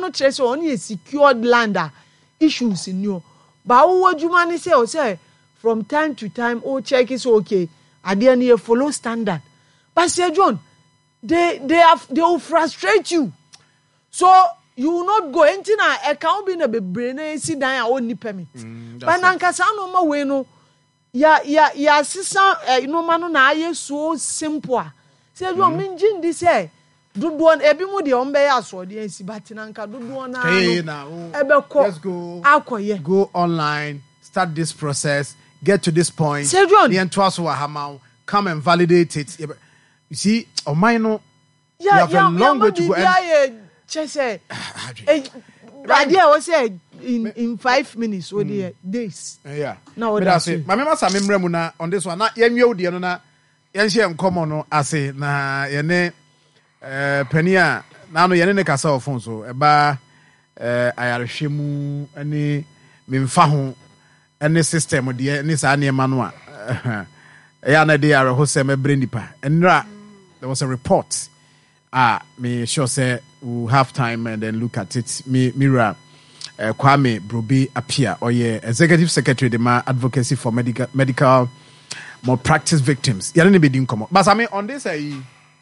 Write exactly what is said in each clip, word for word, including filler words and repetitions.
no trace on a secured lander issues in you. But what you man say or say from time to time, oh check is okay. I didn't follow standard. But Sir John, they they have they will frustrate you. So you will not go into a account being a brain sit down only permit. But Nankasa no more way no. Ya ya ya sister eh no man na aye so simple. Say you mention this eh dudu on ebi mu de on be ya so de ansi but nanka dudu on na no ebe ko let's go akoye go online, start this process, get to this point. Say John, the entwas wa hama come and validate it. You see, on mine no yeah, you have yeah, a long yeah, way to go. And just say idea was say in in five minutes or the days. Yeah. Now what I say, my mama say memre mu na on this one na yenwe de no na yen hye enkomo no ase na yene eh pania na no yene ne kasa ofon so eba eh ayarhwemu ani memfa ho ani system de ni sa ne ma no a ya na de are ho se mebre nipa enra there was a report ah me sure say we'll have time and then look at it me mirror Uh, Kwame Brobe Apia, or yeah, Executive Secretary of the Advocacy for Medical Medical Malpractice Victims. You don't be come but I mean on this, I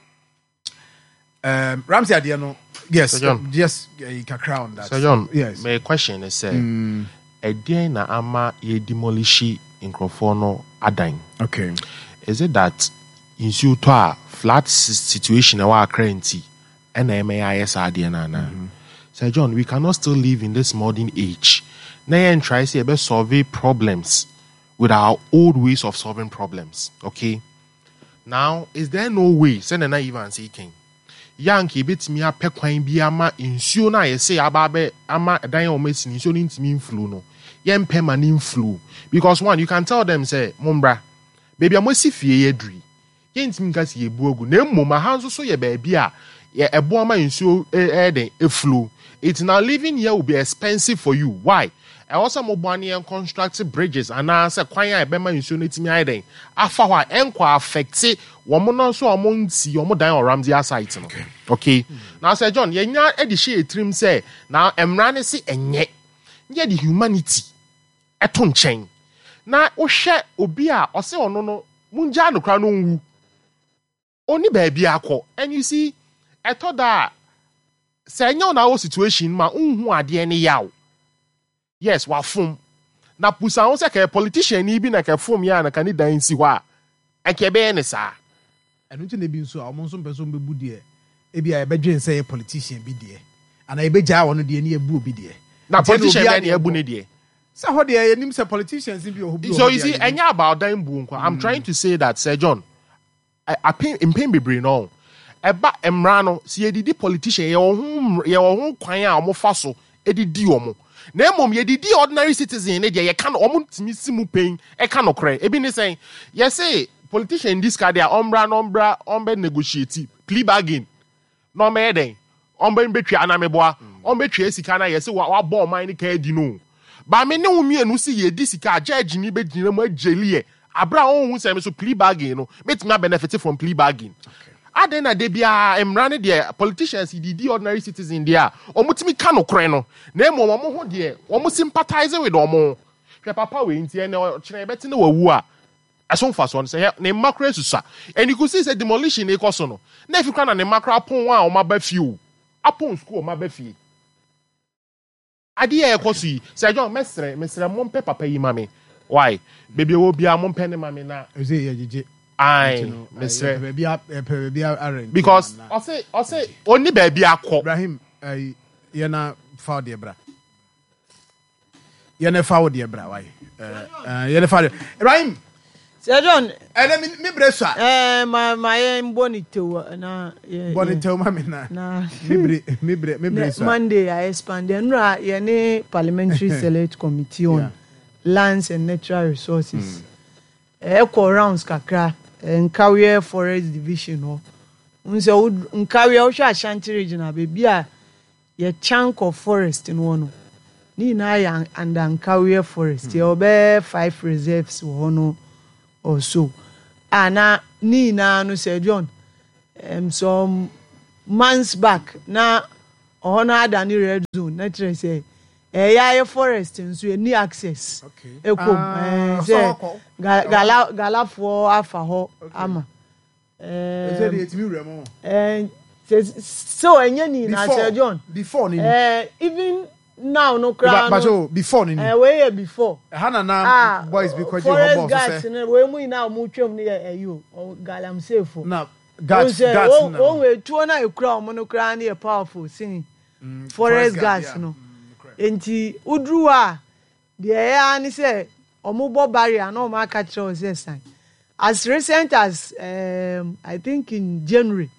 um, Ramsey Adiano, yes, so John, yes, you can crown that. So John, yes, my question is, say, mm. a day na ama ye demolishi in Crofono Adine. Okay, is it that in Sutua flat situation our currency and M A I S Adiana? Sir John, we cannot still live in this modern age. Now and try to say solve problems with our old ways of solving problems. Okay. Now, is there no way? Send a even seeking. Yankee bit me a pequine be ama insure na ye say ababe ama dying or missing insurance to mean flu no. Yen permanent flu. Because one, you can tell them say, Mumbra, baby, I must see fear dri. Yen tinkas ye bogu. Nemo my hands so ye baby. Yeah, a bomber insure a a flu. It's now living here will be expensive for you. Why? I also more money and construct bridges and answer quite a bema insurance me hiding. After what enqua affect it, woman so among see your more down around the site. Okay. Okay. Mm. Now, Sir John, ye not edit trim say, now am running see and yet, yet the humanity. A ton chain. Now, o share obia or say, oh no, no, Munjano crown. Only baby ako. And you see, I thought that. Say nyo na o situation ma unhu ade ne yaw. Yes, wa fom. Na pusa on say ka politician ni bi na ka fom ya na ka ni dan si hɔ a. Eke be ne sa. Enu nti na bi nso a omo nso person be bu de. E bi a be dwen say politician bi de. Ana e be gya wo no de ne e bu obi de. Na politician be na e bu ne de. Say ho de e nim say politicians bi o bi. So you see enya about dan bu nko. I'm trying to say that Sir John I I pin impin bebre no. Eba emrano si edidi politician ye ohun ye ohun kwan a omofa so edidi omo na emom ye didi ordinary citizen ne de ye kan omo ntimi simu pain e kan okre ebi ne say ye say politician this card dia ombra no ombra ombe negotiate plea bargain no me den ombe betwa anameboa ombe twa sika na ye say wa bo man ne ka edi no ba me ne wumi enu si ye di sika judge ni be gyina mu agyelie abra ohun say me so plea bargain no metimi benefit from plea bargain. Okay. Aden na de bia emrane de politicians di ordinary citizen dia omutimi ka no kore no na emo omo ho de omo sympathize with omo hwe papa we ntie na kire beti na wawu a aso mfa so say na makra susa and you could see say demolition e koso no na if you na ne makra pon a o maba fie apon school o maba fie ade e koso yi say John mesre mesre mo mpe papa yi mame why baby wo bia mo mpe ne mame na eze ye jeje I, Mister Because I say, I say, only baby I call Ibrahim. I, you're not found the bra. You're not found the bra. Why? Uh, you're not found Ibrahim. Sir John, and then me bresa. Eh, my my bonito na bonito mami na. Na me bre me bre me bresa. Monday I expand. Nra ye ne parliamentary select committee on lands and natural resources. Echo rounds kakra. Nkawe Forest Division ho. Unse Nkawe o hwa Ashanti region baby a ye chunk of forest in one. Ni na ya under Nkawe Forest. Ye obe five reserves ho no or so. Ana ni na no Sir John. Um some months back na on ada ni red zone na tire say eh ya forest nso any access okay ekom eh say gala gala for afa ho ama eh say dey etimi wura mo eh so enye ni na Sir John before ni eh even now no crown but so before ni eh we before hana na boys be kwaje ho boss say we mu na mu twem ni eh yo galam safe na gas gas na o we tuo na ekura o no crown ni powerful sin forest gas no enti udru a de ya ni say omubo barrier na o ma ka kire o say sign as recent as um I think in January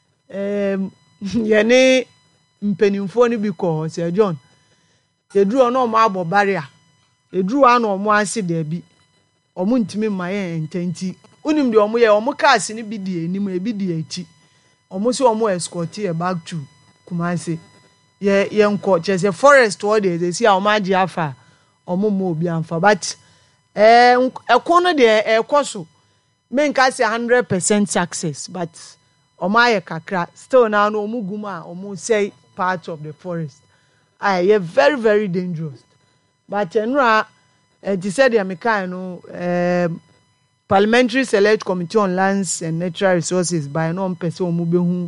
um yene mpenimfo ni bi ko Sir John edru na o ma abo barrier edru a na o mo ase da bi o mo ntimi maye ententi unim de o mo ye o mo cars ni bi di enim e bi di ati o mo se o mo escort e back to Kumasi ye ye nko chese forest wo de se a o ma agi afa o mo mo obi amfa but eh ekono de ekoso me nka se one hundred percent success but o ma ye kakra still na no mu guma o mo say part of the forest ah ye very very dangerous but enra eh they said the mekan no um Parliamentary Select Committee on Lands and Natural Resources by no person omo behu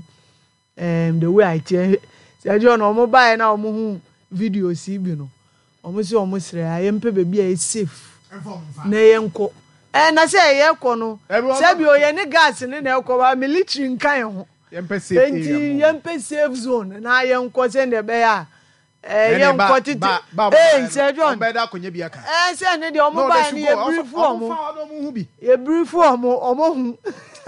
um the way I tell Sir John omo buy na omo hu video si bi no omo se omo sre ayempe bebi e safe na yenko eh na se yeko no se bi oye ni gas ni na yeko ba military nkan ho yempe safe area enti yempe safe zone na yenko se ne be ya eh yenko titi eh Sir John be da konye bi aka eh se ne de omo buy ni e brief omo e brief omo omo hu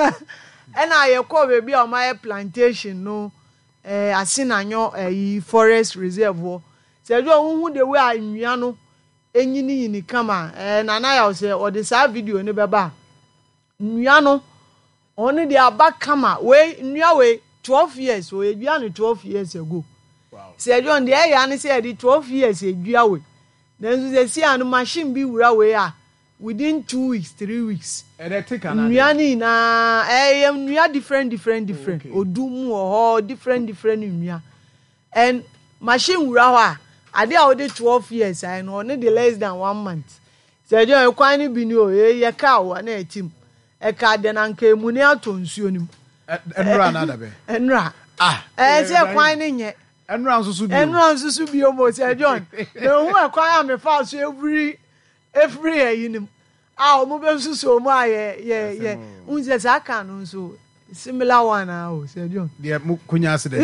e na yeko bebi omo aye plantation no eh asinanyo eh forest reserve wo Sir John hu de we anwia no enyini yini kama eh nana ya se o de sa video ne beba nwia no oni de aba kama we nwia we twelve years o edua no twelve years ago wow Sir John de ya ne se de twelve years edua we then so se anu machine bi wura we a within two weeks three weeks e de take ana nwia ni na eh nwia different different different odumu o different different nwia and machine wura ho a ade a ode twelve years I know only the less than one month Sir John ekwan ni bi ni o ye ka o na etim e ka de na nka emu ni ato nsuo nim enra na da be enra ah eh se ekwan ni nye enra nsusu bi enra nsusu bi o mo Sir John na hu ekwan a me fa so every every ayinim ah o mo be nsusu mo aye ye ye unse sa ka no nso similar one ah o Sir John de kunya accident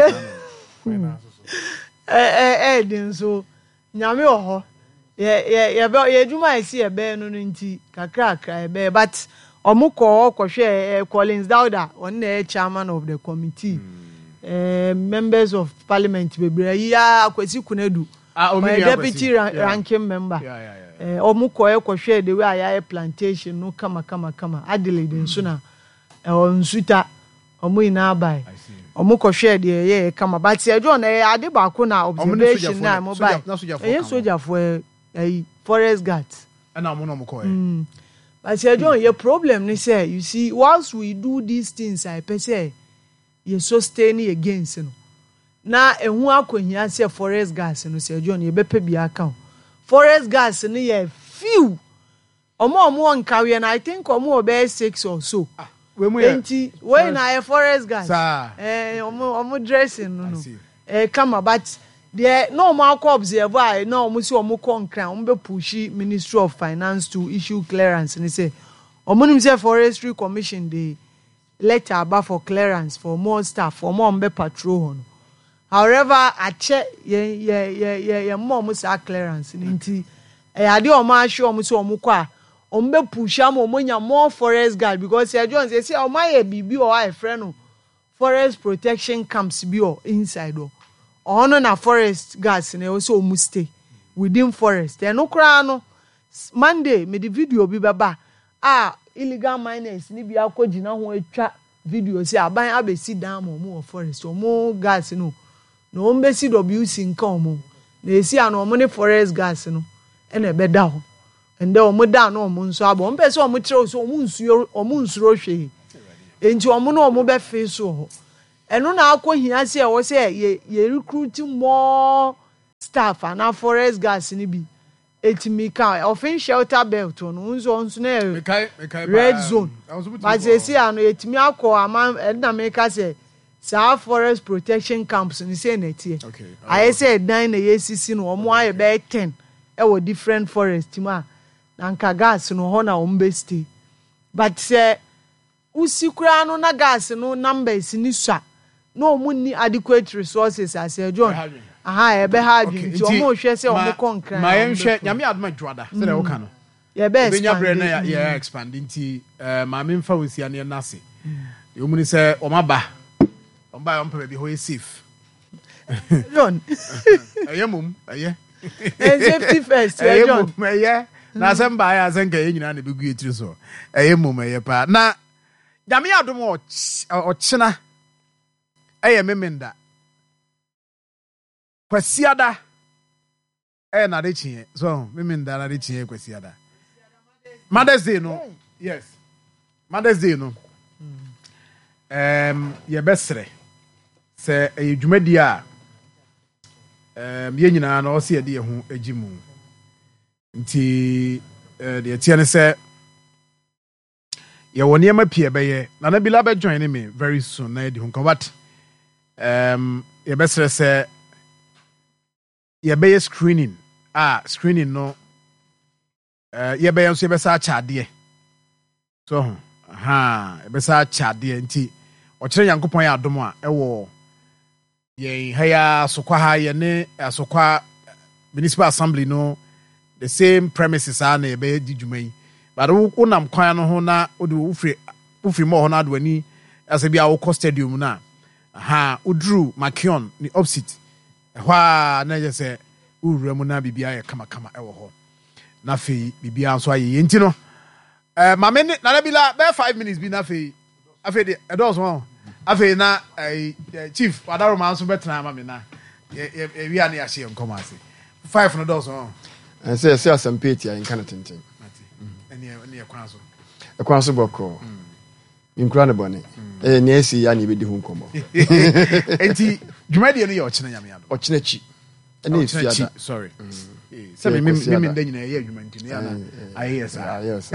na eh eh eh din so nyame oho ye ye ye be ye dwuma esi e be no nti kakra kakra e be but omukọ okohwe Collins Dauda on the chairman of the committee mm. uh, members of parliament bebre ya Akwesi Kunedu ah my deputy ran, yeah. ranking member yeah yeah yeah uh, omukọ ekohwe the way aya plantation no kama kama kama Adelaide nso na on suta omu ina bai omuko share de ye kama but Sir John eh ade ba ko na observation na mobile eh soldier for eh forest guard and am no mko eh but Sir John your problem ni say you see once we do these things I per say you sustain against no na ehu akohia say forest gas no Sir John ye bepe bia account forest gas ni ye few omo omo nkawe na I think omo obe six or so ah we mu enti we na forest gas eh omo omo dressing no no eh kama but there no more co observe I no omo si omo konkran omo be push Ministry of Finance to issue clearance and say omo nim say Forestry Commission dey letter about for clearance for more staff for more be patrol no however a check ye ye ye ye ye more omo say clearance nti eh ade omo ahwe omo si omo kwa ombe push am omonya more forest guard because Sir John say say omaye bibi o ai friend no forest protection camps bi o inside o ono na forest guards na so omu stay within forest e no kra no Monday me the video bi baba ah illegal miners ni bi akogina ho atwa video say aban abesi dam omo of forest omo gas no no ombe C W C nka omo na esi ano omo ne forest gas no e na be da ho and then omo da no omo nso abo omo pese omo kire so omo nsuo omo nsuro hwe enti omo no omo be fe so ho eno na akohia se e wo se ye ye recruit more staff and forest gas ni bi etimi ka ofin shelter belt no nzo nso na red zone but say see ano etimi akọ ama na make say sa forest protection camps ni say na tie I say dan na yesisi no omo aye be ten e wo different forest ma na nka gas no ho na ombe stay but say usikura no na gas no numbers ni swa no omo ni adequate resources as a John aha ebe ha adwin ti omo hwe se omo konkran ma yenhwe nyame adoma dwada se na wo ka no ye be benya bre na ya expand nti eh ma me mfa wosia ne nase ye omu ni se omaba omba ompa be ho safe John ayemum aye safety first eh John aye na se mba ya se nka ye nyina na be gu etiri so ayemum aye pa na nyame adoma o chena aye memenda kwasiada eh na de chie so memenda na de chie kwasiada Mother's Day no yes Mother's Day no um ye besre se edwumadi a um ye nyina na o se ye de ho agimu nti eh de tie ne se ye woni ma pie beye na na bila be join me very soon na de ho what um ye besre se ye be screening ah screening no eh ye be nso ye be sa chade so ha ye be sa chade nti o kire yankopon ya adom a ewo ye haya sokwa ha ye ne asokwa municipal assembly no the same premises are na ye be di dwumai but wo nam kwan no ho na wo de wo firi wo firi mo ho na do ani ase bia wo cost stadium na ha udru makion ni opposite hwa na je se urura mu na bibia ye kama kama ewo ho na fe bibia nso aye yenti no eh ma me na bila be five minutes bi na fe afi de edos won afi na chief wadaro ma nso betena ma me na e wi ana ya hye nkoma ase five no dos won and say say asampeti ya nka na tenten ene ene e kwan so e kwan so boko nkura ne bone eh na esi ya na ebedi hu nkomo enti dwumadi no ye ochena nyame ado ochena chi ene fiada sorry se me me me nda nyina ye adwuma nti na aye yes ah yes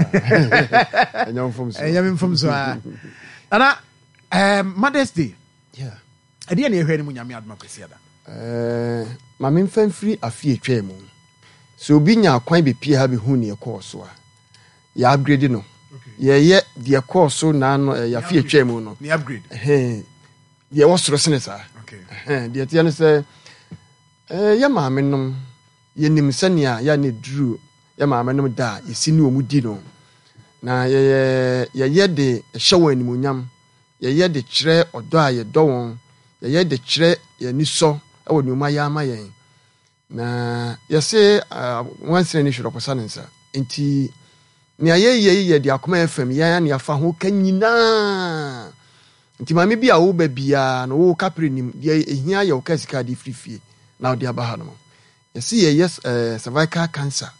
enyo mfom so enyo mfom so ana um Mother's Day yeah ade na ehwe ni mu nyame adoma kwesiada eh ma me mfa mfiri afie etwa mu so obi nya akwan be pie ha be hu ne ekọ a ya upgrade no ye ye de ekọ na no ya fie etwa mu no ni upgrade eh ye wo soro sene sa okay eh de tie no se eh ya ma me nom ye nim sania ya ne dru ya ma me nom da esi ni omudi no na ye ye ye de hyewa animunyam ye ye de kire odo a ye do won ye ye de kire ye ni so e wo nyuma ya ma yen na ye se wansere ni hwero posa nsa enti ni aye ye ye de akoma fm ya na afa ho kanyina enti ma me bia wo ba bia no wo kapre nim ye ehia ye wo kasika de frifie na wo de abaha no ye se ye yes cervical cancer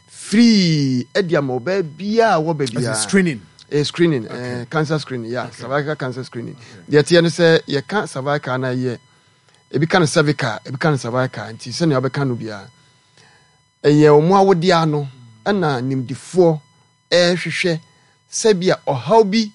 free ediam oba bia wo ba bia screening a screening okay. uh, cancer screening yeah okay. Cervical cancer screening the tie no say ye can cervical na ye e bi kan cervical e bi kan cervical nti se na obeka no bia eye omo awode ano na nimdifo e hwehwe se bia ohaw bi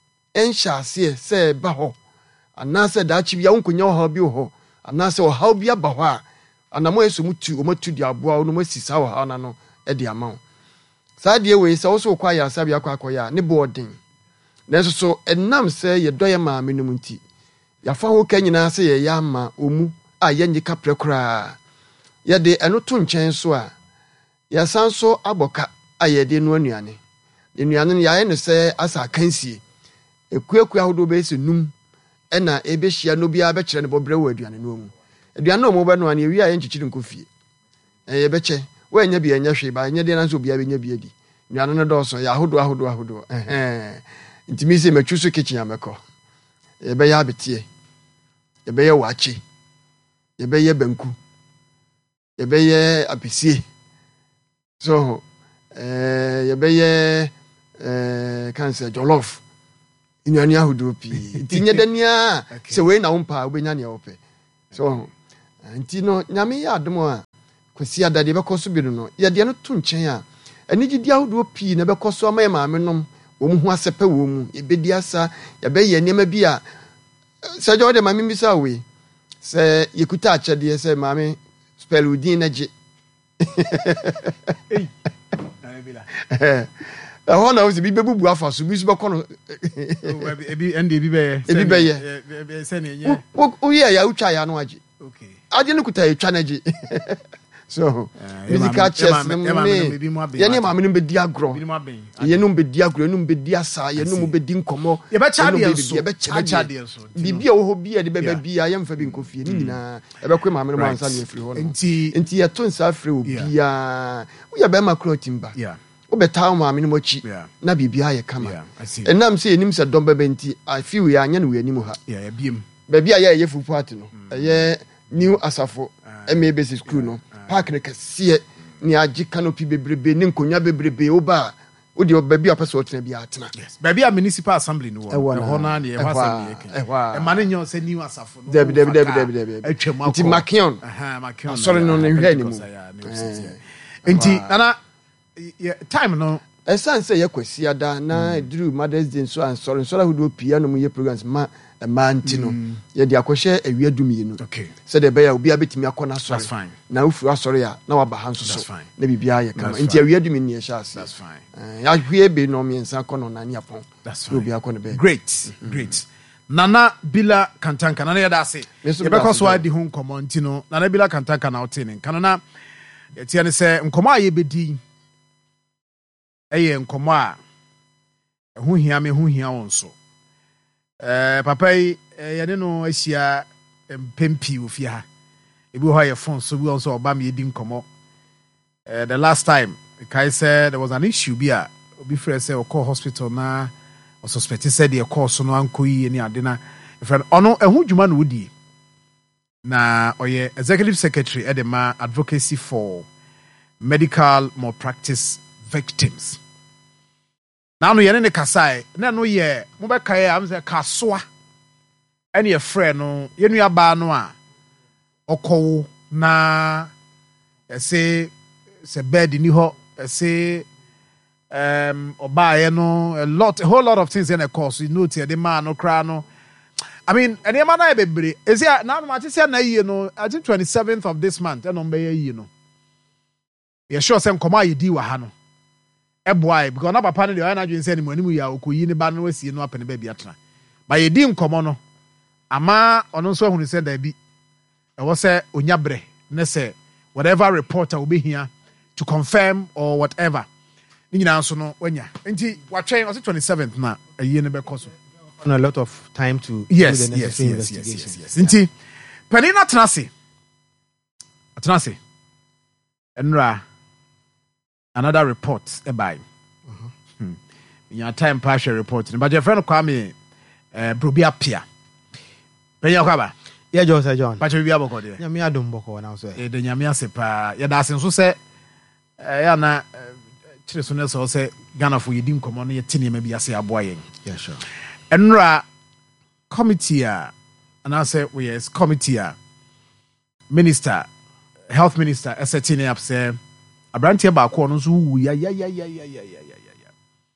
enhyase se ba ho ana se da chi bia wonkonya ohaw bi ho ana se ohaw bi aba ho a ana mo eso mutu o matu di aboa no masisa wo ha na no e di amawo saa de we se wo so kwa ya sabia kwa akoya ne boarding na so so enam se ye doye ma menum nti ya fa ho ka nyina se ye ya ma omu a ye nyika prekura ye de eno to nchen so a ya san so aboka a ye de no anuane de nuane ya ye ne se asa kansie ekuaku ahodo be se num ena ebe hia no bia be kire ne bobre wa aduane no mu aduane no mu be no ane wi a ye nchichiri nkofie e ye be che we nya bia nya hwe ba nya de na so bia be nya bia di nuane no do so ya ahodo ahodo ahodo eh ntimi se matwu so kitchen ameko e be ya betie e be ye wachi e be ye banku e be ye apisie so eh ye be ye eh cancer jollof nnuane ahodoɔ pii nti nyɛ dania sɛ wei na wo mpa wobɛnya nea wopɛ so nti no nyame yɛ adom a kwasi adade bɛkɔ so bi no no yɛdeɛ no to nkyɛn a anigye ahodoɔ pii na bɛkɔ so ama yɛ maame nom wɔn ho asɛpɛ wɔn mu yɛbɛdi asa yɛbɛyɛ nneɛma bi a sɛ gya wɔde maame bisa wei sɛ yɛkuta akyɛdeɛ sɛ maame spell udin na gye ɛhɔ na wosi bi bɛbubu afa so bi so bɛkɔ no ebi ɛnde ebi bɛyɛ ebi bɛyɛ sɛne ɛnyɛ woyɛ ya wotwa ya no agye agye no kuta yɛtwa no agye so musical chairs no mu ne yɛne maame no bɛdi agorɔ yɛnom bɛdi agorɔ yɛnom bɛdi asa yɛnom bɛdi nkɔmmɔ yɛbɛkyadeɛ so biribi a wɔ hɔ bi a de bɛbɛ bi a yɛmfa bi nkɔ fie ne nyinaa ɛbɛkɔ maame no mu ansa ne yɛfiri hɔ no nti yɛto nsa afrɛ wɔ biaa woyɛ bɛrima korɔ timba wobɛtaa wo maame no mu akyi na biribiaa yɛ kama ɛnam sɛ yɛnim sɛ dɔm bɛbɛ nti afi wei anyɛ no wei anim ha baabi a yɛyɛ fufu ate no ɛyɛ new asafo ma basic school no park no kɛseɛ ne agye canopy bebrebe ne nkonnwa bebrebe woba a wode baabi a wopɛ sɛ wɔtena bi atena baabi a municipal assembly no wɔ ɛhɔ no ne ɛhɔ assembly yɛka ɛma no nyɛ sɛ new asafo no dabi dabi dabi dabi dabi atwam akɔ nti makeon asɔre no ne hwɛ ne mu nti nana time no ɛsiane sɛ yɛkwasi ada na ɛduru mothers day nso ansɔre nsɔre ahodoɔ pii a no mu yɛ programs ma ɛmaa nti no yɛde akɔhyɛ awia dumienu sɛdeɛ ɛbɛyɛ a obiara bɛtumi akɔ no asɔre na wofiri asɔre a na waba ha nso so na biribiara yɛ kama nti awia dumienu ne yɛhyɛ ase yɛahwie bi no mmiɛnsa kɔ no nane apɔn na obiara kɔ no bɛyɛ great great Nana Bila Kantanka nana yɛda ase yɛbɛkɔ so adi ho nkɔmmɔ nti no Nana Bila Kantanka na wote ne nka no na yɛteɛ ne sɛ nkɔmmɔ a yɛbɛdi ɛyɛ nkɔmmɔ a ɛho hia me ho hia wɔn so Uh, papa yi uh, yɛne no ahyia mpɛm pii wɔ fie ha ebi wɔ hɔ yɛ phone so bi wɔ nso ɔba me yɛdi nkɔmmɔ uh, the last time Kai said there was an issue bi a obi frɛ sɛ ɔkɔ hospital na ɔsuspect sɛ deɛ ɛkɔɔ so no ankɔ yie ne ade na ɛfrɛ no ɔno ɛho dwuma no wodie na ɔyɛ executive secretary ɛde ma advocacy for medical malpractice victims na no yɛne ne kasae na no yɛ mobɛkae a sɛ kasoa ɛne yɛfrɛ no yɛnua baa no a ɔkɔwo na ɛse sɛ bed ni hɔ ɛse um, ɔbaeɛ no a lot a whole lot of things yɛne ɛkɔɔ so note yɛde maa no koraa no I mean ɛnneɛma no yɛ bebree ɛsi a na no mate sɛ na yie no I think twenty-seventh of this month ɛna ɔmbɛyɛ yie no yɛsure sɛ nkɔmmɔ a yɛdi wɔ ha no ɛboae because na papa no deɛ ɔyɛ n'adwene sɛ ne mu anim yɛ a ɔkɔyi ne ba no asie no apɛ ne baabi atena ba yɛdi nkɔmmɔ no ama ɔno nso ahunu sɛ daabi ɛwɔ sɛ ɔnya berɛ ne sɛ whatever report a wobɛhia to confirm or whatever ne nyinaa nso no wanya nti watwɛn ɔsɛ twenty-seventh na ayie no bɛkɔ so on a lot of time to yes, do the yes, necessary yes, investigation. yes, yes, yes. Nti panin na tena se atena se enra another report ebai mhm hmm. Your time partial report but your friend Kwame eh Brobi Apia penya kwaba yeah John Sir John pacho bibia boko de nyame adom boko na so eh de nyame ase pa ya da asen so se eh ya na kire so ne so se Ghana fo yedi nkomo no yete ne ma bi ase aboa yen yeah sure enra committee a and I say we yes committee a minister health minister setting up say abrantie ba ko no so wu ya ya ya ya ya ya ya ya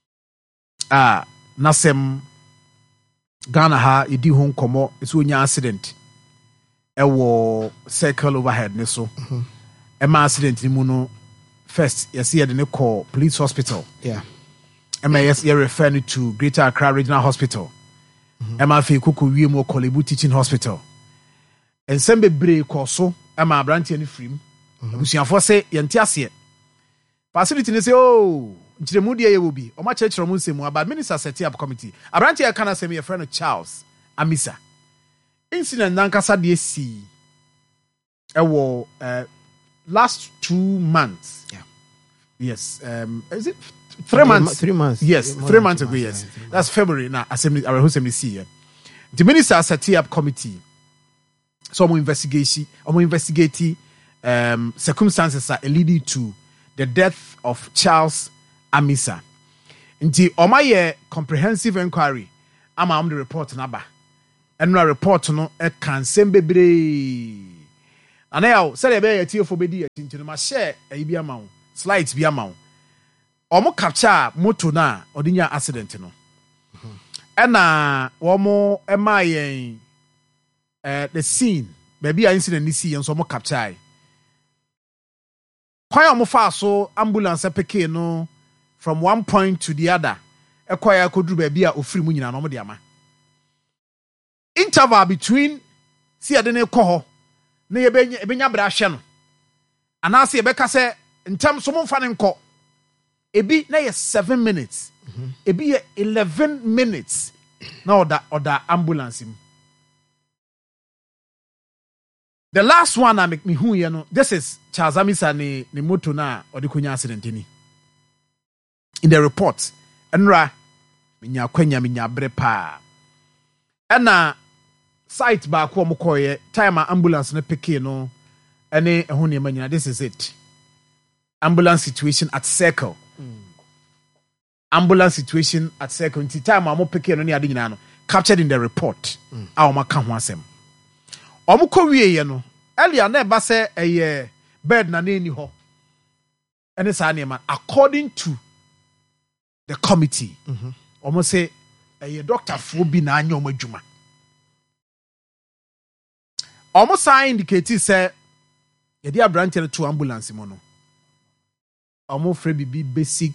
ah nasem Ghana ha edi ho nkomo so nya accident e wo circle overhead ne so e ma accident ni mu no first yes ye de ne call police hospital yeah e ma yes ye refer no to Greater Accra Regional Hospital e ma fe kuku wie mu Kolebu Teaching Hospital ensem bebre ko so e ma abrantie ni frim abusuafo se ye nte ase facility ne say oh ntiremu de ye wo bi o ma chechero mu nsemu about minister set up committee abrantie e kana say me friend Charles Amisa incident nankasa de si e wo uh, last two months yeah yes um is it three months three months yes More three months ago months, yes yeah, that's February now assembly our assembly see yeah. The minister set up committee so we investigate we investigate um circumstances are leading to the death of Charles Amisa. Nti omaye comprehensive inquiry ama am the report naba ɛnura report no ɛka nsɛm bebree ana yaw sɛdeɛ ɛbɛyɛ tiefo bɛdi akyi no ma share ayi bi ama wo slides bi ama wo ɔmo capture moto na ɔde nya accident no ɛna wɔmo ɛma yɛn eh, the scene baabi a incident ni si yɛn so ɔmo capture kwan ɔmo fa so ambulance peke no from one point to the other ɛkɔ ya koduru baabi a ofiri mu nyina no ɔmo de ama interval between si yɛde ne kɔ hɔ na yɛbɛnya yɛbɛnya bra ahwɛ no anaasɛ yɛbɛka sɛ ntam so mo mfa ne nkɔ ebi na yɛ seven minutes mm-hmm. ebi yɛ eleven minutes na ɔda ɔda ambulance mu the last one I make me hu yɛ no this is Charles Amisa ne ne moto na ɔde konya accident ni in the report ɛnura menya kwanya menya brɛ pa ɛna site baako ɔmo kɔyɛ time a ambulance no peke no ɛne ɛho nneɛma nyina this is it ambulance situation at Circle mm. ambulance situation at Circle nti time a ɔmo peke no ne ade nyina no captured in the report mm. a ɔmo ka ho asɛm ɔmo kɔ wie no earlier na ɛba sɛ ɛyɛ bed na ne ni hɔ ɛne saa nneɛma according to the committee ɔmo mm-hmm. sɛ ɛyɛ doctor fo bi na anya ɔmo adwuma ɔmo sign indicate sɛ yɛde aberante no to ambulance mu no ɔmo frɛ bibi basic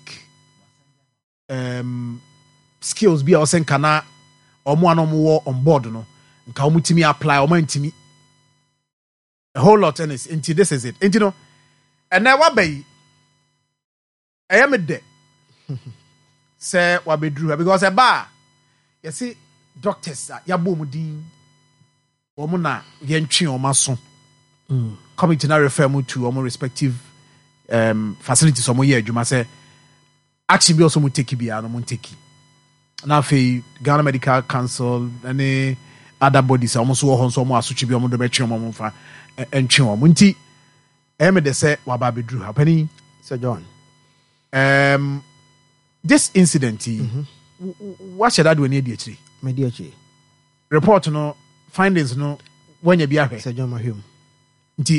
um, skills bi a ɔsɛ nka na ɔmo a na ɔmo wɔ on board no nka ɔmo timi apply ɔmo antimi a whole lot and it's into this is it into no ɛnɛ waba yi ɛyɛ me de sɛ wabɛduru because ɛba yɛsi doctors a yɛabɔ ɔmo din wɔn na yɛntwe wɔn aso committee na refer mu to wɔn respective um, facilities wɔn yɛ adwuma sɛ action bi ɔsɔ mo take bi ano mo take na afei Ghana Medical Council ɛne other bodies a wɔn nso wɔ hɔ nso wɔn asotwe bi wɔn de bɛtwe wɔn fa ɛntwe wɔn nti ɛyɛ de sɛ waba abɛduru ha panyin Sir John um, this incident yi mm-hmm. wahyɛ dade wɔ ne adi akyire medi akyire report no findings no when you be ahwe Sir John Mahim nti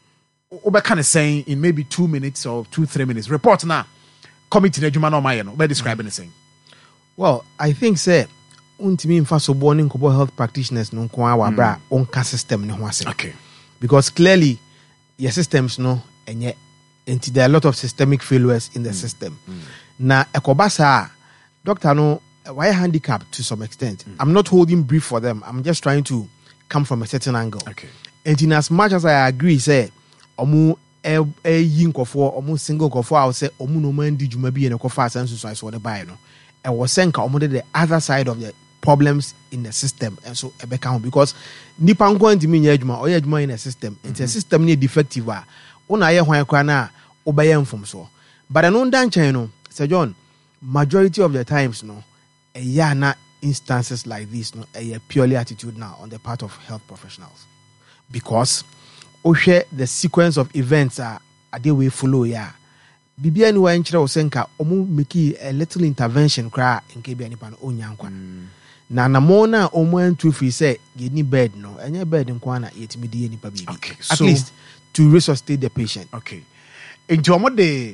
obeka ne saying in maybe two minutes or two three minutes report na committee na adwuma na o maye no be describe ne saying well I think say untimi mfa so bo ne nkobo health practitioners no nko awa bra onka system ne ho ase okay because clearly your systems no enye nti there are a lot of systemic failures in the mm. system mm. na ekobasa doctor no why handicapped to some extent. Mm. I'm not holding brief for them. I'm just trying to come from a certain angle. Okay. And in as much as I agree, say, omu e e yin kofo, omu single kofo, I will say, omu no man did you maybe in a kofa sense so I saw the buy no. I was saying omu the other side of the problems in the system, and so I become because nipa going to mean yejuma or yejuma in a system. It's a system near defective. Una ye hwan kwana obeyem from so. But I don't dance, you know, Sir John. Majority of the times, no. A yana instances like this, no, a purely attitude now on the part of health professionals, because we share the sequence of events are a day we follow. Yeah, Bibi anywhere in Chira Osenka, omu meki a little intervention cry in K B Anipan Onyankwa. Na namona omu and two free say you need bed no, and your bed in Kwana yet midi any baby. Okay, at so, least to resuscitate the patient. Okay, into omo de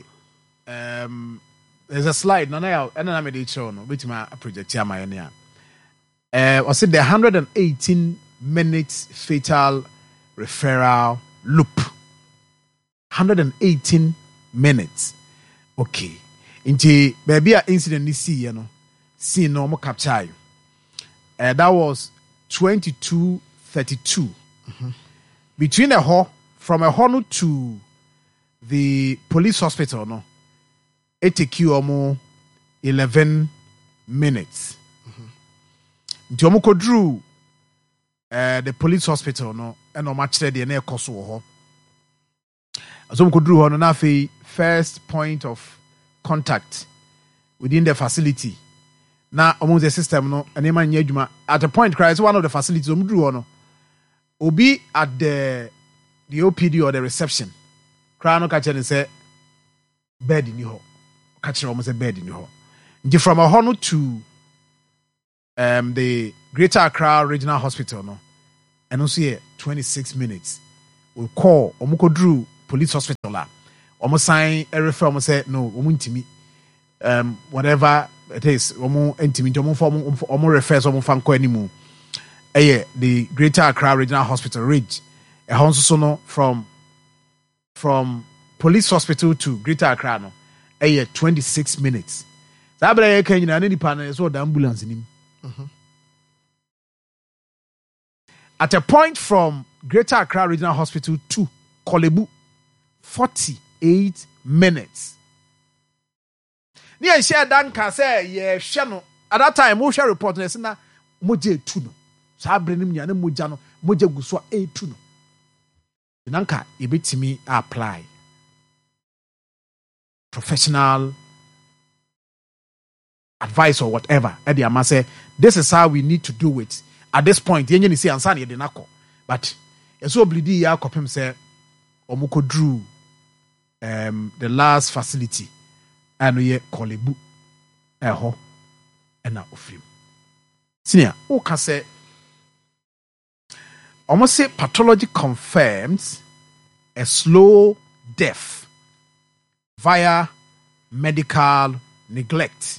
um. There's a slide. No, no, and I'm a show. No, which my project here, my area. Uh, I said the one hundred eighteen minutes fatal referral loop. one hundred eighteen minutes. Okay. Into baby, a incident you see, you know, see normal capture you. Uh, that was twenty-two thirty-two. Mm-hmm. Between a ho from a hono to the police hospital, no. It take you almost eleven minutes. Nti omo kodru uh, the police hospital no and omo achire de na ekoso wo ho. Aso omo kodru ho no na fe first point of contact within the facility. Na omo the system no ene ma nya adwuma at a point cry is one of the facilities omo dru ho no. Obi at the the O P D or the reception. Cry no ka chere say bed ni ho. Catch almost a bed in your nti from a hono to um, the Greater Accra Regional Hospital, no, and also here twenty-six minutes. We call Omoko Drew Police Hospital. La. Omo sign a refer, omo say no, omo intimi, um, whatever it is, omo intimi, omo form, omo refers, omo fanko anymore. Eh, the Greater Accra Regional Hospital, Ridge, a also no from from Police Hospital to Greater Accra, no, eh, twenty-six minutes. That be can you know any partner so the ambulance in him. Mm-hmm. At a point from Greater Accra Regional Hospital to Kolebu, forty-eight minutes. Near share Danka say, yeah, Shano. At that time, Mosha report na Moje Tuno. Sabrenim Yana Mujano, Moja Guswa A Tuno. Nanka, a bit to me apply. Professional advice or whatever. Eddie Ama say, this is how we need to do it. At this point, the engine say Ansani Denako. But it's so bleedy ya kopim say Omoko drew um the last facility and we Kolebu eho and ofrim. Senior, who can say almost say pathology confirms a slow death via medical neglect,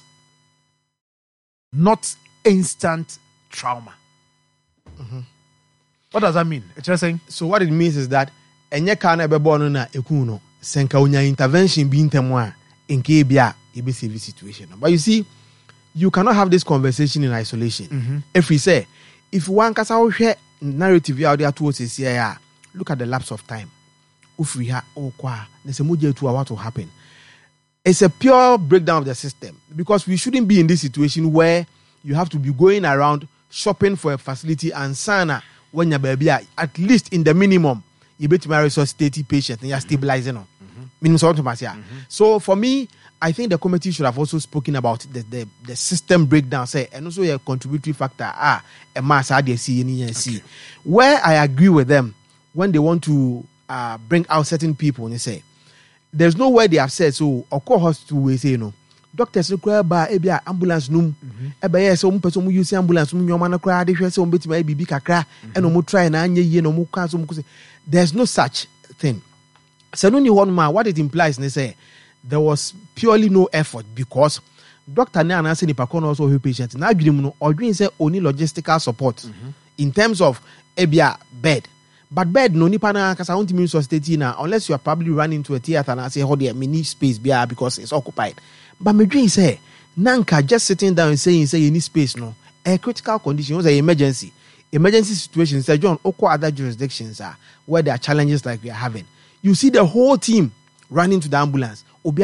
not instant trauma. Mm-hmm. What does that mean? It's just saying. So what it means is that enye ka na be born na ekuno senka unya intervention bi ntemwa nke bia e be save situation. But you see, you cannot have this conversation in isolation. Mm-hmm. If we say if one kasa wo hwe narrative out there towards this year, look at the lapse of time. If we ha okwa na se moje to what will happen. It's a pure breakdown of the system because we shouldn't be in this situation where you have to be going around shopping for a facility and sana when your baby at least in the minimum you bet to resuscitate patient and you're stabilizing them. Mm-hmm. So for me, I think the committee should have also spoken about the, the, the system breakdown, say, and also a contributory factor. Ah, a mass I see any see where I agree with them when they want to uh, bring out certain people and they say there's no way they have said so. Or call hospital we say no. Doctors require by ebia ambulance num ebe yes so person mu use ambulance mu nyoma na kra de hwe se o betima bibi kakra e no mu try na anye ye no mu kwa so mu say there's no such thing. So no ni one man what it implies they say there was purely no effort because doctor na na say ni pa kono also help patient na adwene no odwen say only logistical support mm-hmm. in terms of ebia bed. But bed no nipa na kasa won't mean sustain na unless you are probably running to a theater and say hold there mini space bia because it's occupied. But my dream say, Nanka just sitting down and saying, say, you need space, no. A critical condition was an emergency. Emergency situations, say, John, or other jurisdictions are where there are challenges like we are having. You see the whole team running to the ambulance.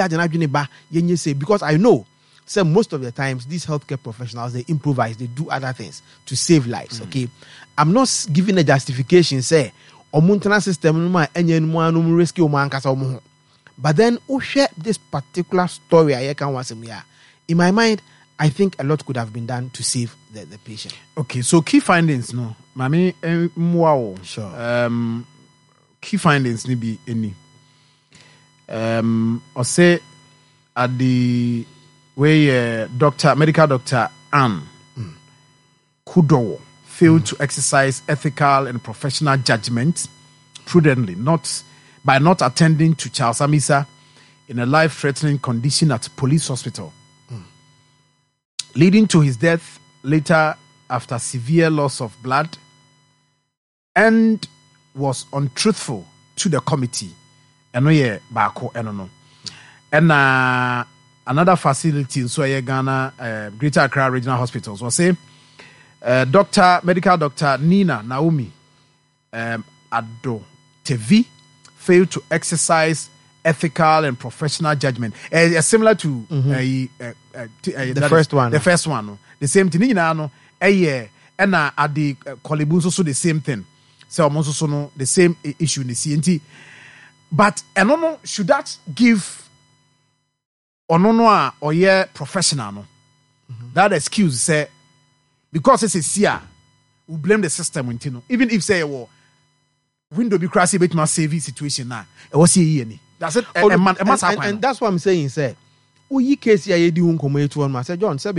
Say, because I know, say, most of the times, these healthcare professionals, they improvise, they do other things to save lives, mm. okay? I'm not giving a justification, say, Omuntana system, no rescue man, but then, who share this particular story? I can want some in my mind. I think a lot could have been done to save the, the patient. Okay, so key findings, no, mami, wow, sure. Um, key findings, maybe any. Um, or say at the way, uh, doctor, medical doctor Anne mm. Kudowo failed mm. to exercise ethical and professional judgment prudently, not. by not attending to Charles Amisa in a life-threatening condition at police hospital, mm. leading to his death later after severe loss of blood, and was untruthful to the committee. And we bako enono. And uh, another facility in Soye Ghana, uh, Greater Accra Regional Hospitals, was say, uh, Doctor Medical Doctor Nina Naomi um, Ado Tevi failed to exercise ethical and professional judgment. Uh, similar to mm-hmm. uh, uh, uh, uh, the first is, one. The first one. No. The same thing. You know, and at the Kolebu also the same thing. So also no the same issue in the C N T. But I don't know, should that give or no no or yeah professional no? Mm-hmm. That excuse say because it's a C R, we blame the system. You know, even if say well. Window be crazy bit my saving situation now. It was here any. That's it. Oh, and, and, and, and that's what I'm saying, sir. Oh, ye case ya di un come to one. Say John, say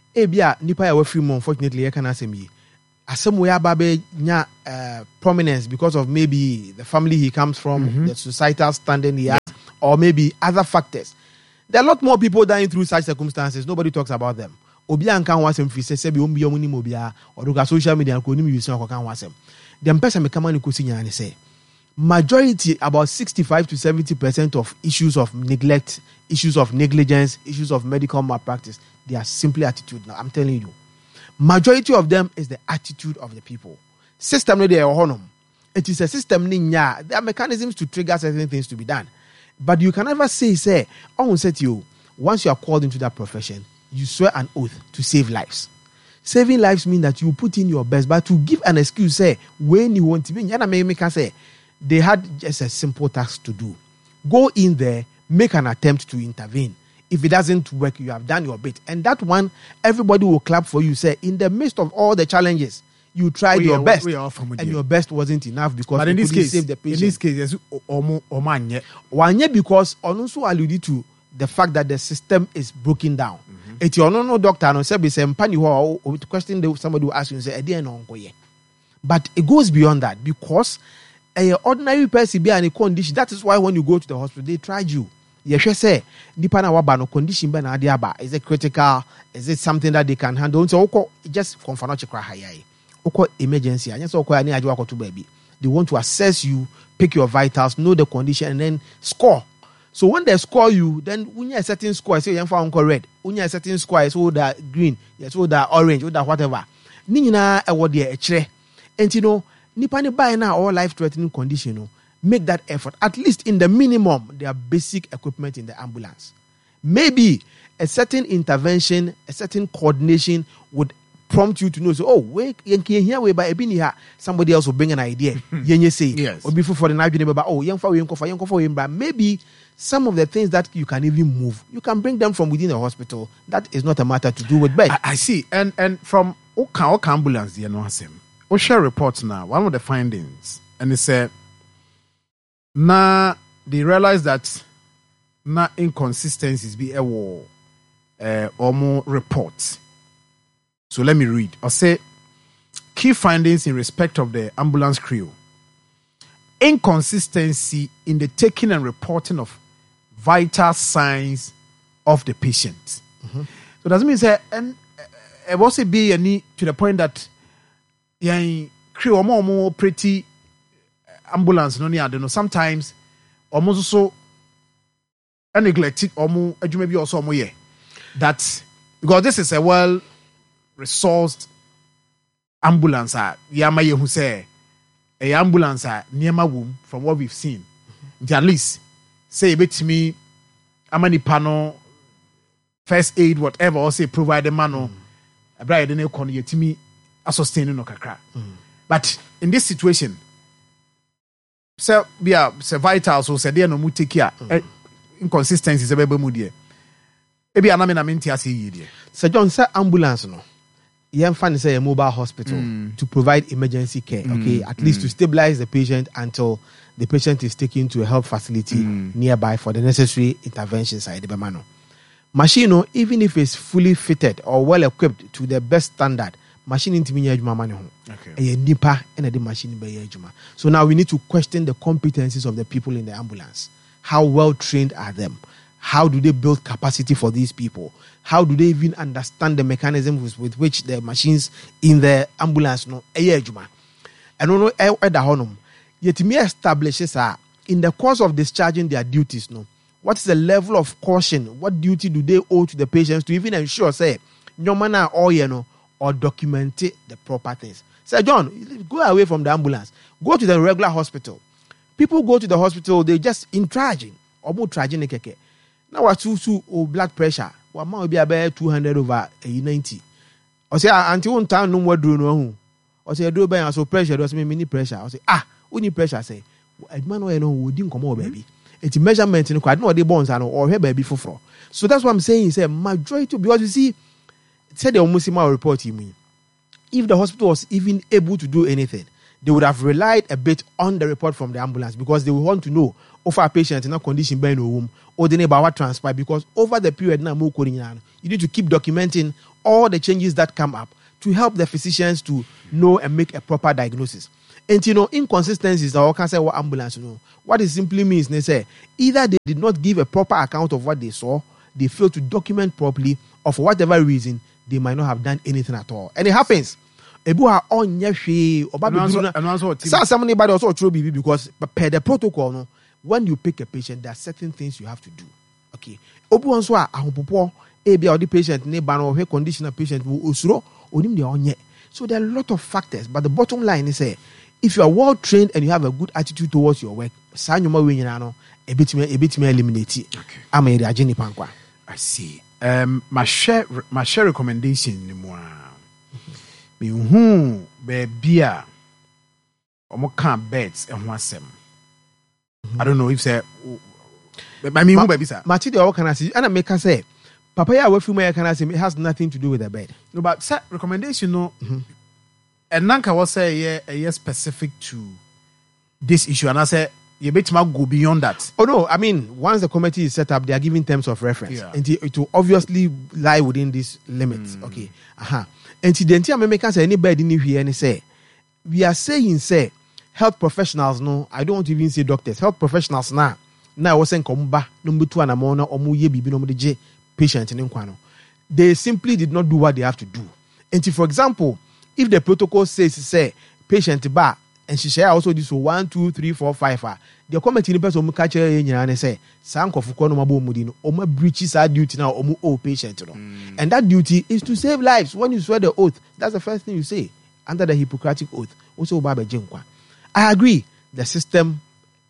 ebia nipa ya wafi mu unfortunately you can asem yi asem we aba be nya uh, prominence because of maybe the family he comes from, mm-hmm. the societal standing he has, yeah. or maybe other factors. There are a lot more people dying through such circumstances. Nobody talks about them. Obia nka wasem fi se se bi ombi omuni mobia or do social media ko ni mi use ko kan wasem. Dem person me kama ni ko sinya ni say majority, about sixty-five to seventy percent of issues of neglect, issues of negligence, issues of medical malpractice, they are simply attitude. Now I'm telling you, majority of them is the attitude of the people. System no dey honum. It is a system ninya. There are mechanisms to trigger certain things to be done. But you can never say, say, I say to you, once you are called into that profession, you swear an oath to save lives. Saving lives means that you put in your best, but to give an excuse, say, when you want to be, you can say, they had just a simple task to do. Go in there, make an attempt to intervene. If it doesn't work, you have done your bit. And that one, everybody will clap for you. Say, in the midst of all the challenges, you tried we your are, best, and your best wasn't enough because but you in this couldn't case, save the patient. In this case, yes, omo omanye. Wanye because also alluded to the fact that the system is broken down. It's your no doctor no say be say mpani ho question somebody will ask you say e no nkoye. But it goes beyond that because a ordinary person be in a condition. That is why when you go to the hospital, they tried you. You should say, depending on what condition be na aba. Is it critical? Is it something that they can handle? So oko just confirm chekra hayai. Oko emergency. Anya so oko ani ajo akoto baby. They want to assess you, pick your vitals, know the condition, and then score. So when they score you, then when you a certain score, I say you found red. When you a certain score, it's all that green, it's all that orange, all that whatever. Ni na e word there echere. And you know, nipa ni buy now all life-threatening condition, you know, make that effort. At least in the minimum, there are basic equipment in the ambulance. Maybe a certain intervention, a certain coordination would prompt you to know. So, oh, wait, here we by here. Somebody else will bring an idea. Yenye say, yes. Or before for the night, oh, young for young for young for young, but maybe some of the things that you can even move, you can bring them from within the hospital. That is not a matter to do with bed. I, I see, and and from Oka Oka ambulance, you know, him. We share reports now. One of the findings, and they said, now they realize that na inconsistencies be a war, uh, or more reports. So let me read. I'll say key findings in respect of the ambulance crew. Inconsistency in the taking and reporting of vital signs of the patient. Mm-hmm. So doesn't mean say and it was a be any to the point that yeah crew or more more pretty ambulance no near no sometimes almost so neglected or more maybe also more yeah that because this is a well resourced ambulance ah yama ye who say a ambulance ah niema womb from what we've seen mm-hmm. At least say bit me amani pano first aid whatever or say provide the mano a bride then kon yetimi a sustain no kakra but in this situation so be a vital so say there no mu take care inconsistencies e be mu there e be aname na menti ase yi there Sir John say ambulance no you find say a mobile hospital mm. to provide emergency care, mm. okay, at mm. least to stabilize the patient until the patient is taken to a health facility mm. nearby for the necessary interventions. Machine, even if it's fully fitted or well equipped to the best standard, machine into me okay. nipa and the machine. So now we need to question the competencies of the people in the ambulance. How well trained are them? How do they build capacity for these people? How do they even understand the mechanism with, with which the machines in the ambulance no ejuma? And no at the honum. Yet me establishes are in the course of discharging their duties. No, what is the level of caution? What duty do they owe to the patients to even ensure say no manner or you know or document the proper things? Sir John, go away from the ambulance. Go to the regular hospital. People go to the hospital. They just in traging or more traging keke. Now what two two or blood pressure? What might be about two hundred over ninety. Or say until one time no more do no. Or say do by so pressure does mean mini pressure. Or say ah, only pressure say. I man no know we didn't come over baby. It's measurement in quite no the bones and or her baby for. So that's what I'm saying. Say majority because you see, said the almost my report you mean. If the hospital was even able to do anything, they would have relied a bit on the report from the ambulance because they would want to know, offer a patient in a condition by no womb, or the neighbor what transpire, because over the period now, you need to keep documenting all the changes that come up to help the physicians to know and make a proper diagnosis. And you know, inconsistencies or can say what ambulance, you know, what it simply means, they say either they did not give a proper account of what they saw, they failed to document properly, or for whatever reason, they might not have done anything at all. And it happens. Ebu ha onye hwe oba bedu na somebody body also throw B B because per the protocol no, when you pick a patient there are certain things you have to do. Okay, obu onso a ahopopo e bia the patient ne ba no hwe condition of patient wo osuro onim de onye. So there are a lot of factors, but the bottom line is say if you are well trained and you have a good attitude towards your work, sa nyoma we nyina no e betime e betime eliminate. Okay, ama e ageni pankwa. I see. Um my share my share recommendation ni mo me hu baby a omo kan beds e ho asem. I don't know if say but me hu baby sir. Machi de o kana say ana make say papa ya wafi ma ya kana say it has nothing to do with the bed. No, but sir recommendation no and nanka was say a year specific to this issue and I say you bet ma go beyond that. Oh no, I mean once the committee is set up they are giving terms of reference, yeah. and it will obviously lie within these limits. Mm. Okay. Aha. And the entire American say anybody in here and say we are saying say health professionals no, I don't want to even say doctors, health professionals now. Now I was saying come back number two and amona or mu ye bibi no J patient in kwano. They simply did not do what they have to do. And for example, if the protocol says say patient ba and she share also this one, two, three, four, five. Uh, the committee in the person catch her and say, Sanko Fukono Mabo Mudino, Oma breaches our duty now, Omu O patient. You know? Mm. And that duty is to save lives. When you swear the oath, that's the first thing you say under the Hippocratic oath. Also, Baba Jinkwa. I agree, the system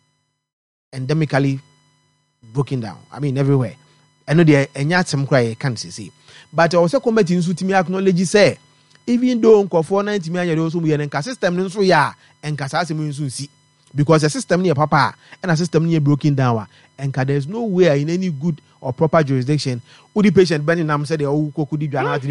endemically broken down. I mean, everywhere. I know the Enyat cry can't see. But also committee in Sutimi acknowledge say, even though Uncle four ninety million also we are system no so ya and Casasi Munsu see because the system near papa and a system near broken down and there's nowhere in any good or proper jurisdiction would the patient Benny Nam said oh could it doesn't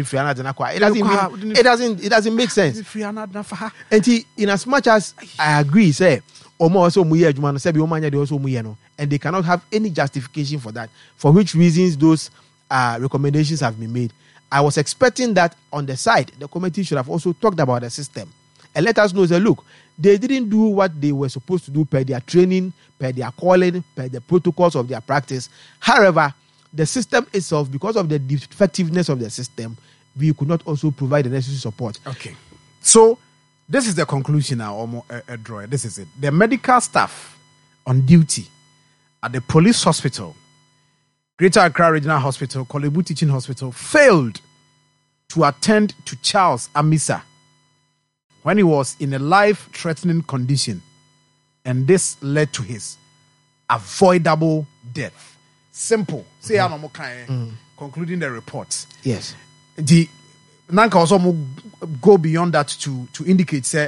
mean, it doesn't it doesn't make sense. And he, in as much as I agree, say Omo also muye jumano say be omanya de also muye no, and they cannot have any justification for that, for which reasons those uh, recommendations have been made. I was expecting that on the side, the committee should have also talked about the system and let us know, say, look, they didn't do what they were supposed to do per their training, per their calling, per the protocols of their practice. However, the system itself, because of the defectiveness of the system, we could not also provide the necessary support. Okay. So, this is the conclusion now, Omo uh, Droy. This is it. The medical staff on duty at the police hospital, Greater Accra Regional Hospital, Kolebu Teaching Hospital, failed to attend to Charles Amisa when he was in a life-threatening condition, and this led to his avoidable death. Simple. Say mm-hmm. mm. Concluding the report. Yes. The Nanka also go beyond that to to indicate say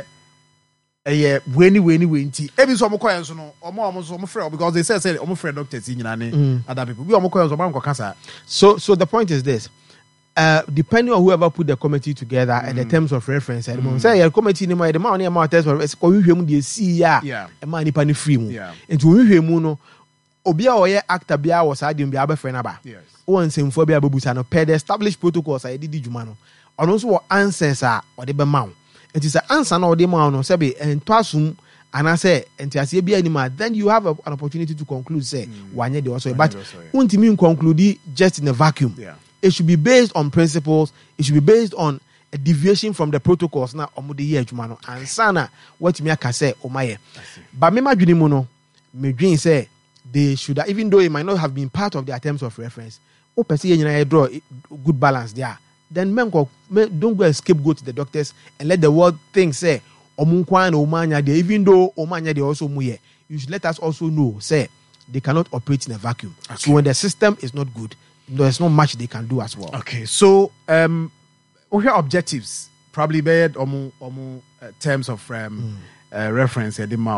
eh weni weni weni ebi so omko yenso no omo omo so omo frɛ because they say say omo frɛ doctors nyina ne other people bi omko yenso banko kasa. So so the point is this, uh depending on whoever put the committee together mm. and the terms of reference and mm. say your committee ni mo the man na terms of reference ko hwehwɛ mu de si ya e ma nipa ne free mu enti hwehwɛ mu no obi a oyɛ actor bia wo sa dem bia be frɛ na ba o nsemfo bia bebusa no per the established protocols a didi dwuma no ono so wo answers a ode be ma wo. It is an answer now. The man no say and twasum and I say and I say be anima. Then you have a, an opportunity to conclude say one year they also. But won't mean conclude just in a vacuum. Yeah. It should be based on principles. It should be based on a deviation from the protocols. Now, omo the year jumano and sana what me can say omaye. But me ma dwene mu no me dwen say they should have, even though it might not have been part of their terms of reference. O person you draw good balance there. Then men go, men don't go and scapegoat the doctors and let the world think say omunkwa and omanya there, even though omanya they also muye. You should let us also know say they cannot operate in a vacuum. Okay. So when the system is not good, there's not much they can do as well. Okay, so um, what are objectives? Probably bad omu omu uh, terms of um, mm. uh, reference.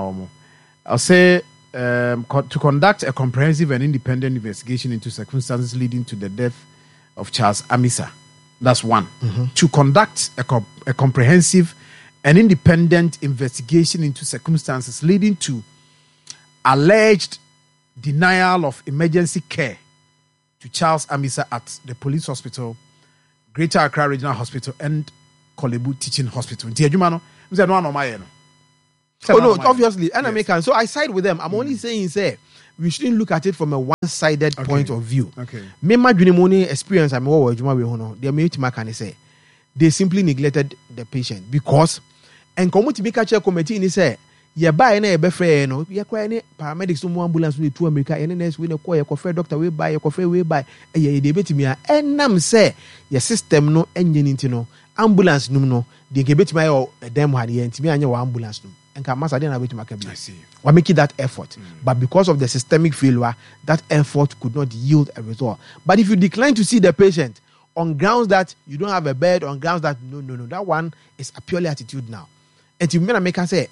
I'll say um, co- to conduct a comprehensive and independent investigation into circumstances leading to the death of Charles Amisa. That's one. Mm-hmm. To conduct a, co- a comprehensive and independent investigation into circumstances leading to alleged denial of emergency care to Charles Amisa at the police hospital, Greater Accra Regional Hospital, and Kolebu Teaching Hospital. Nti adwuma no, mse no anomaye no. Oh no, obviously, and American. So I side with them. I'm mm. only saying, say, we shouldn't look at it from a one-sided okay. point of view. Okay. Me ma money experience. I'm over adwuma we hono. They may can say they simply neglected the patient because and community make a committee ni say ye buy na e be free no ye kwa ni paramedics no ambulance no to America ye nurse we no call ye kofe doctor we buy ye kofe we buy e ye dey betimi a enam say ye system no enye nti no ambulance num no de ke betimi ayo dem ha ye ntimi anya wa ambulance num enka masa dey na betimi aka bi. I see. We make that effort. Mm. But because of the systemic failure, that effort could not yield a result. But if you decline to see the patient on grounds that you don't have a bed, on grounds that no, no, no, that one is a purely attitude now. And you may make us say,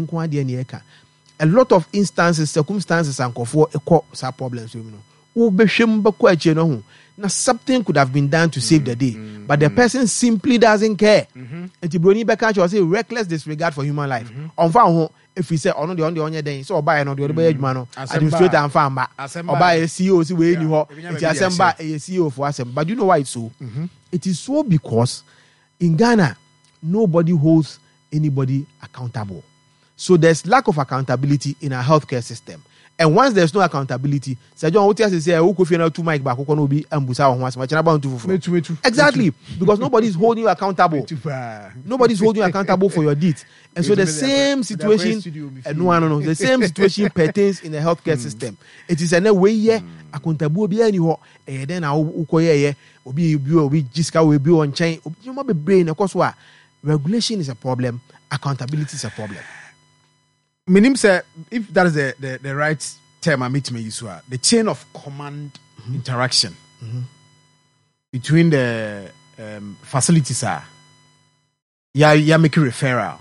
a lot of instances, circumstances, and for a problems, you know. Now, something could have been done to save the day, mm-hmm. but the person simply doesn't care. And Tibroni Beka was say reckless disregard for human life. On found if we say, oh no, the only on your day, so buy another the man, administrator and farmer, or buy a C E O, see where you are, it's assemble a C E O for us. But you know why it's so? Mm-hmm. It is so because in Ghana, nobody holds anybody accountable. So there's lack of accountability in our healthcare system. And once there's no accountability, Sir John Otias say, "Who could feel two mic back? Who can be ambusa once? Much about to exactly because nobody's holding you accountable. Nobody's holding you accountable for your deeds. And so the same situation, and no, no, no, the same situation pertains in the healthcare system. It is a way here accountable be anyhow. And then I will call ye obi obi jiska will be on chain. You might be brain. Of course, what regulation is a problem. Accountability is a problem. Minim say if that is the, the, the right term I meet me use the chain of command mm-hmm. interaction mm-hmm. between the um, facilities are ya ya make referral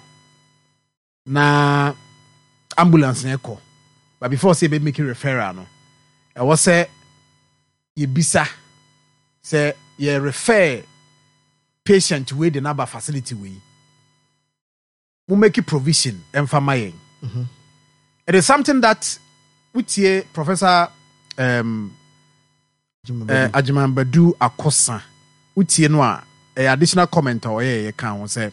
na ambulance na call but before say be make referral no I was say you bisa say you refer patient to where the number facility we we make provision and for my Mm-hmm. It is something that with here Professor um, Ajiman Badu Akosa with here no a additional comment or ye can say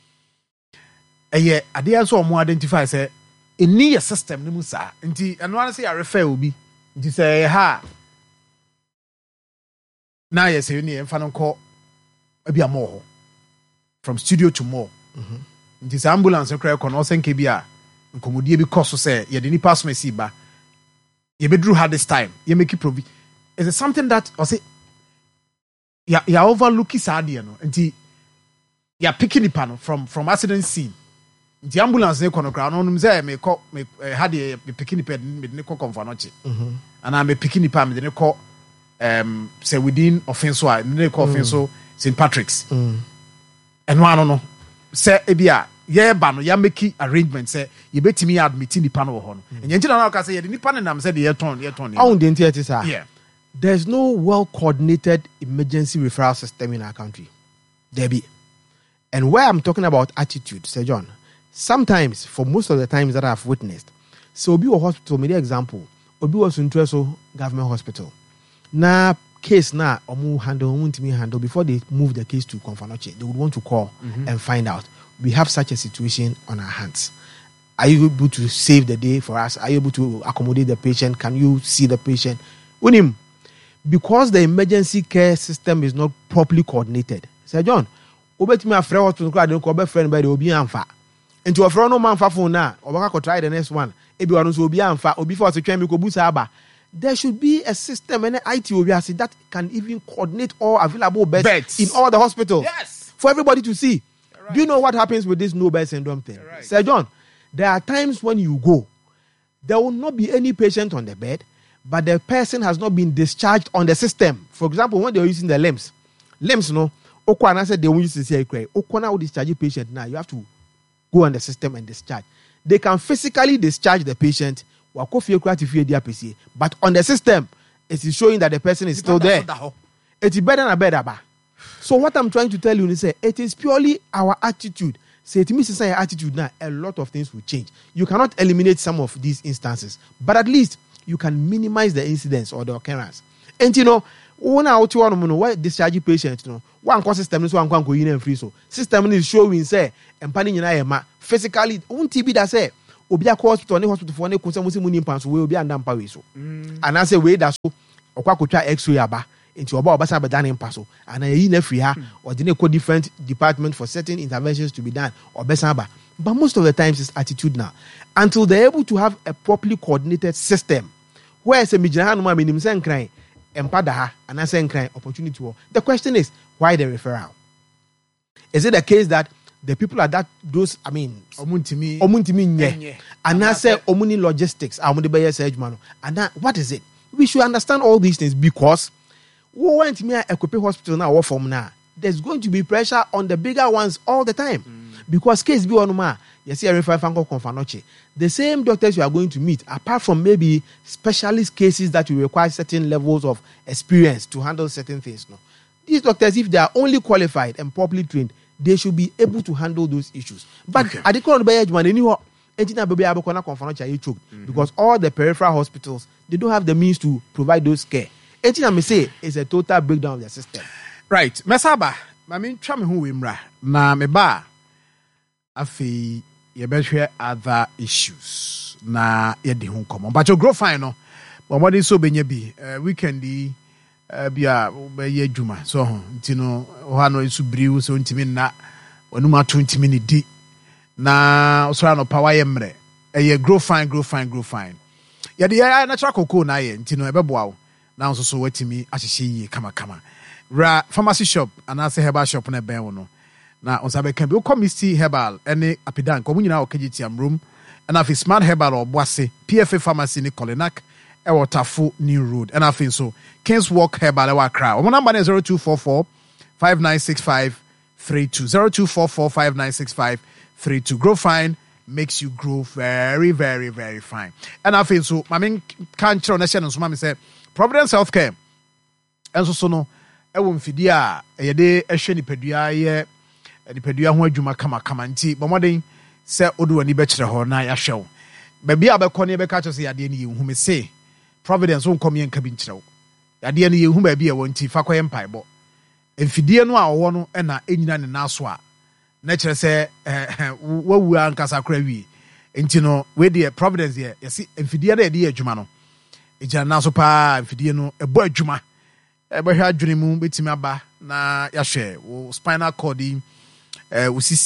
eh ade so mo identify say any system no musa nti eno an say ya refer obi nti say ha na ye say ni emfa no ko abi amo from studio to more mm-hmm. nti say ambulance kra ko no senke bi a nkomodie bi koso say ye de nipa so mesi ba ye bedru had this time ye make provi is it something that or say ya ya overlook sadie no nti ya picking nipa no from from accident scene nti ambulance ne kono kra no no say me ko me had ye picking nipa me ne ko konfa no che mhm ana me picking nipa me ne ko um say within offense wa ne ko offense Saint Patrick's mm and one no say ebia ye ba no ya make arrangement say ye betimi admit nipa no ho no enye ntina na ka say ye nipa ne nam say de ye ton ye ton how dey enti sir yeah there's no well coordinated emergency referral system in our country there be and where I'm talking about attitude Sir John sometimes for most of the times that I've witnessed so obi a hospital me example obi was in Treso government hospital na case na omu handle omu ntimi handle before they move the case to Konfanoche they would want to call mm-hmm. and find out we have such a situation on our hands. Are you able to save the day for us? Are you able to accommodate the patient? Can you see the patient? Unim, because the emergency care system is not properly coordinated. Sir John, obet me a friend hospital crowd don't call friend by the obi anfa. Into a friend no man fa phone na, obaka try the next one. Ebi wanu so obi anfa, obi for se twen me ko busa aba. There should be a system and an I T obiase that can even coordinate all available beds, beds in all the hospitals. Yes. For everybody to see. Right. Do you know what happens with this no bed syndrome thing? Right. Sir John, there are times when you go, there will not be any patient on the bed, but the person has not been discharged on the system. For example, when they are using the limbs, limbs, no, Okwana said they won't use to say Okwana will discharge a patient now. You have to go on the system and discharge. They can physically discharge the patient, but on the system, it is showing that the person is still there. It is better than better. So what I'm trying to tell you is say it is purely our attitude. Say it means say attitude now, a lot of things will change. You cannot eliminate some of these instances, but at least you can minimize the incidence or the occurrence. And you know, when I out to one why discharge patient, you know, one cause system is one go in and free so system is showing say and panning in ma physically won't T B that say obi akọ hospital ne hospital for ne kunsa musi muni mpanso we obi anda mpa we so and I say we da so okwa kotwa x-ray aba into oba oba sa beda ne mpa so and yi na free ha or the ne different department for certain interventions to be done or besa aba. But most of the times it's attitudinal until they're able to have a properly coordinated system where say me jina no ma minim say nkran empa da ha and I say nkran opportunity wo. The question is why the referral? Is it the case that the people are that those I mean omuntimi omuntimi nye and I say omuni logistics amudi be yes ejuma no and that, what is it? We should understand all these things because we went me equipe hospital now what form now there's going to be pressure on the bigger ones all the time mm. because case be on ma yes here refer fanko confanoche the same doctors you are going to meet apart from maybe specialist cases that will require certain levels of experience to handle certain things no these doctors if they are only qualified and properly trained they should be able to handle those issues. But okay. at the current bayage man, anyhow, engineer baby abakona confront you choke because all the peripheral hospitals they don't have the means to provide those care. Engineer me say it's a total breakdown of the system. Right, mesaba. I mean, try me who we mra na me ba. Afi ye behwe other issues na ye di ho komo. But you grow fine no. But what is so benye bi weekendi. Uh, bia be adwuma so ho nti no ho no isu briu so ntimi na onuma to ntimi ni di na so no power ye mre e ye grow fine grow fine grow fine ye de ya natural cocoa na ye nti no e beboa wo na so so watimi ahyehye yi kama kama ra pharmacy shop anase herbal shop na ben wo no na on sabe kan bi ko Misty Herbal ene apidan ko munyina o kagitiam room na fi Smart Herbal or Boase P F A Pharmacy ni Kolenak e Waterful New Road and I think so Kings Walk Herbal Ewa Kra. Our number is zero two four four, five nine six five three two. zero two four four, five nine six five three two. Grow fine makes you grow very, very, very fine. And I think so. I mean, can't show nation so mommy say Providence Healthcare. And so so no. E wo mfidia e de ehwe nipadua ye nipadua ho adwuma kama kama nti bomoden se odu ani be kire ho na ya hwew. Ba bia abekọ ne be ka cho se yade ne yehu me say Providence won come yen ka bi nkyerɛw. Yade ne yehu ba bia won ti fa koye mpaebɔ. Mfidie no a wo no na enyina ne naso a na kyerɛ sɛ wawu ankasa kora wi. Nti no we de Providence ye yesi mfidie na yade adwuma no. Ejana naso pa mfidie no ɛbɔ adwuma. Ɛbɛhwɛ adwene mu betimi aba na yahwɛ wo spinal cord yi eh wo